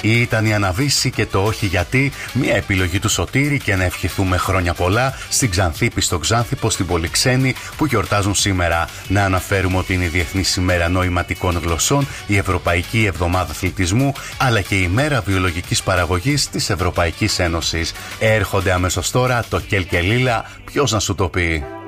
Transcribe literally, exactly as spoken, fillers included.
Ήταν η Αναβίση και το όχι γιατί, μια επιλογή του Σωτήρη, και να ευχηθούμε χρόνια πολλά στην Ξανθήπη, στο Ξάνθυπο, στην Πολυξένη που γιορτάζουν σήμερα. Να αναφέρουμε ότι είναι η Διεθνής ημέρα νοηματικών γλωσσών, η Ευρωπαϊκή Εβδομάδα Αθλητισμού, αλλά και η ημέρα βιολογικής παραγωγής της Ευρωπαϊκής Ένωσης. Έρχονται αμέσως τώρα το Κέλ και Λίλα, ποιος να σου το πει.